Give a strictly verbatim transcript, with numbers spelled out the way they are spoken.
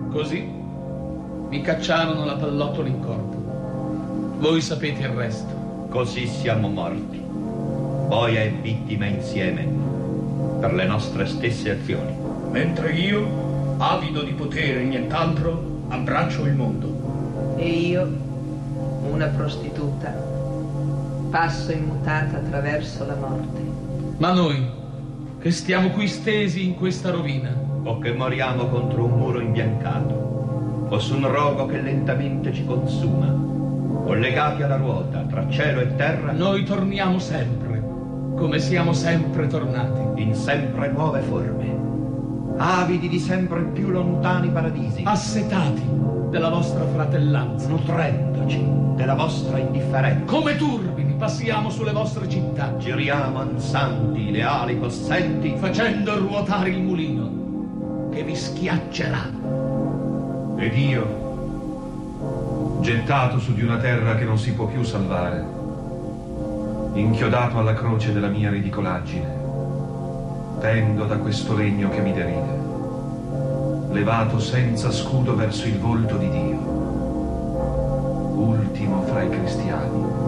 Così mi cacciarono la pallottola in corpo. Voi sapete il resto. Così siamo morti, boia e vittima insieme, per le nostre stesse azioni. Mentre io, avido di potere e nient'altro, abbraccio il mondo. E io, una prostituta, passo immutata attraverso la morte. Ma noi, che stiamo qui stesi in questa rovina, o che moriamo contro un muro imbiancato, o su un rogo che lentamente ci consuma, o legati alla ruota tra cielo e terra, noi torniamo sempre, come siamo sempre tornati, in sempre nuove forme, avidi di sempre più lontani paradisi, assetati della vostra fratellanza, nutrendoci della vostra indifferenza. Come turbini passiamo sulle vostre città, giriamo ansanti le ali possenti, facendo ruotare il mulino che vi schiaccerà. Ed io, gettato su di una terra che non si può più salvare, inchiodato alla croce della mia ridicolaggine, pendo da questo legno che mi deride, levato senza scudo verso il volto di Dio, ultimo fra i cristiani.